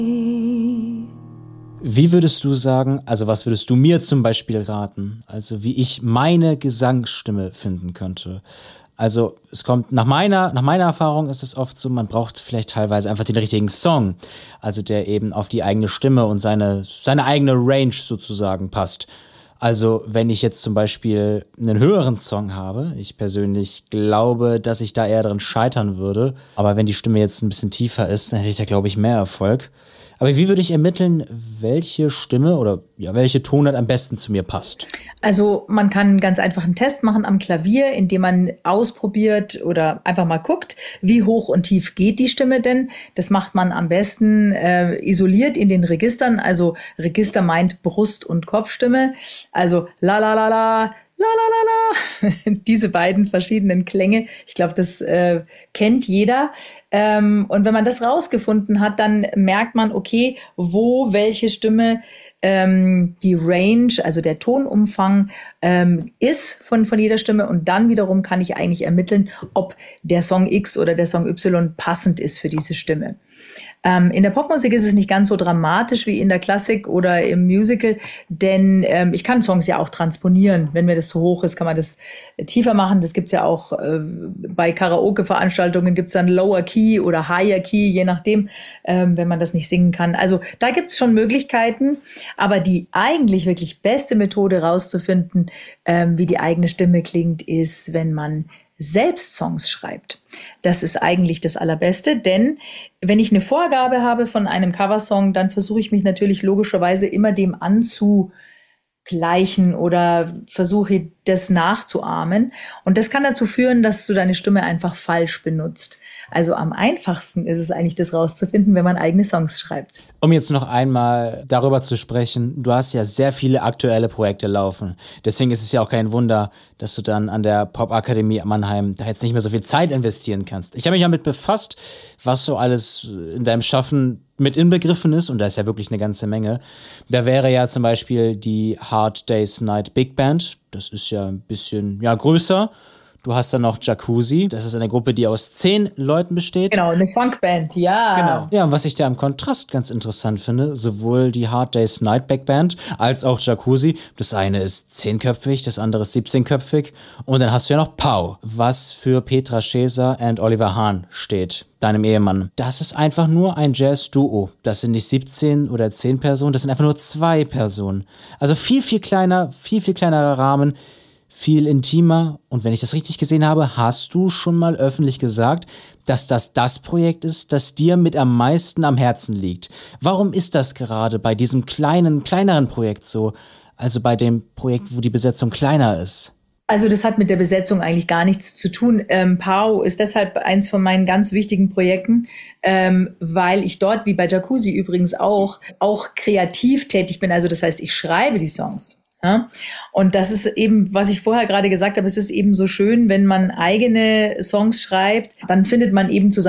Wie würdest du sagen, also was würdest du mir zum Beispiel raten, also wie ich meine Gesangsstimme finden könnte? Also es kommt, nach meiner Erfahrung ist es oft so, man braucht vielleicht teilweise einfach den richtigen Song, also der eben auf die eigene Stimme und seine eigene Range sozusagen passt. Also wenn ich jetzt zum Beispiel einen höheren Song habe, ich persönlich glaube, dass ich da eher dran scheitern würde, aber wenn die Stimme jetzt ein bisschen tiefer ist, dann hätte ich da, glaube ich, mehr Erfolg. Aber wie würde ich ermitteln, welche Stimme oder ja, welche Tonart am besten zu mir passt? Also man kann ganz einfach einen Test machen am Klavier, indem man ausprobiert oder einfach mal guckt, wie hoch und tief geht die Stimme denn. Das macht man am besten isoliert in den Registern. Also Register meint Brust- und Kopfstimme. Also la la la la. La la la la, diese beiden verschiedenen Klänge. Ich glaube, das kennt jeder. Und wenn man das rausgefunden hat, dann merkt man, okay, wo welche Stimme die Range, also der Tonumfang ist von jeder Stimme. Und dann wiederum kann ich eigentlich ermitteln, ob der Song X oder der Song Y passend ist für diese Stimme. In der Popmusik ist es nicht ganz so dramatisch wie in der Klassik oder im Musical, denn ich kann Songs ja auch transponieren. Wenn mir das zu hoch ist, kann man das tiefer machen. Das gibt's ja auch bei Karaoke-Veranstaltungen gibt's dann Lower Key oder Higher Key, je nachdem, wenn man das nicht singen kann. Also da gibt's schon Möglichkeiten, aber die eigentlich wirklich beste Methode rauszufinden, wie die eigene Stimme klingt, ist, wenn man selbst Songs schreibt. Das ist eigentlich das Allerbeste, denn wenn ich eine Vorgabe habe von einem Coversong, dann versuche ich mich natürlich logischerweise immer dem anzugleichen oder versuche das nachzuahmen. Und das kann dazu führen, dass du deine Stimme einfach falsch benutzt. Also am einfachsten ist es eigentlich, das rauszufinden, wenn man eigene Songs schreibt. Um jetzt noch einmal darüber zu sprechen, du hast ja sehr viele aktuelle Projekte laufen. Deswegen ist es ja auch kein Wunder, dass du dann an der Popakademie Mannheim da jetzt nicht mehr so viel Zeit investieren kannst. Ich habe mich damit befasst, was so alles in deinem Schaffen mit inbegriffen ist, und da ist ja wirklich eine ganze Menge. Da wäre ja zum Beispiel die Hard Day's Night Big Band. Das ist ja ein bisschen größer. Du hast dann noch Jacuzzi. Das ist eine Gruppe, die aus 10 Leuten besteht. Genau, eine Funkband, ja. Genau. Ja, und was ich da im Kontrast ganz interessant finde, sowohl die Hard Day's Night Big Band als auch Jacuzzi. Das eine ist 10-köpfig, das andere ist 17-köpfig. Und dann hast du ja noch Pau, was für Petra Scheser und Oliver Hahn steht, deinem Ehemann. Das ist einfach nur ein Jazz-Duo. Das sind nicht 17 oder 10 Personen, das sind einfach nur 2 Personen. Also viel, viel kleinerer Rahmen, viel intimer. Und wenn ich das richtig gesehen habe, hast du schon mal öffentlich gesagt, dass das Projekt ist, das dir mit am meisten am Herzen liegt. Warum ist das gerade bei diesem kleineren Projekt so? Also bei dem Projekt, wo die Besetzung kleiner ist? Also das hat mit der Besetzung eigentlich gar nichts zu tun. Pau ist deshalb eins von meinen ganz wichtigen Projekten, weil ich dort, wie bei Jacuzzi übrigens auch kreativ tätig bin. Also das heißt, ich schreibe die Songs. Ja? Und das ist eben, was ich vorher gerade gesagt habe, es ist eben so schön, wenn man eigene Songs schreibt, dann findet man eben zu